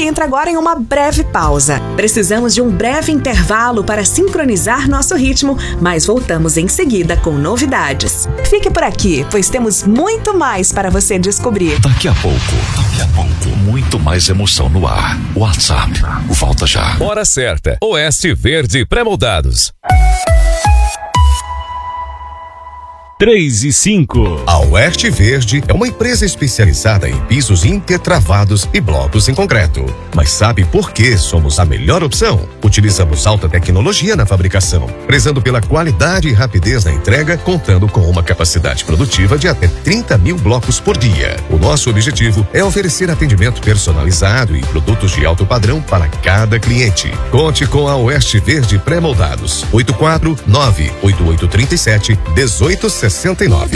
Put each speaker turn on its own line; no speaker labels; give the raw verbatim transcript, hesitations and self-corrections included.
entra agora em uma breve pausa. Precisamos de um breve intervalo para sincronizar nosso ritmo, mas voltamos em seguida com novidades. Fique por aqui, pois temos muito mais para você descobrir.
Daqui a pouco, daqui a pouco, muito mais emoção no ar. WhatsApp, volta já.
Hora certa, Oeste Verde Pré-moldados.
três e cinco.
A Oeste Verde é uma empresa especializada em pisos intertravados e blocos em concreto. Mas sabe por que somos a melhor opção? Utilizamos alta tecnologia na fabricação, prezando pela qualidade e rapidez na entrega, contando com uma capacidade produtiva de até trinta mil blocos por dia. O nosso objetivo é oferecer atendimento personalizado e produtos de alto padrão para cada cliente. Conte com a Oeste Verde Pré-moldados. oito quatro nove oito oito três sete um oito sete nove.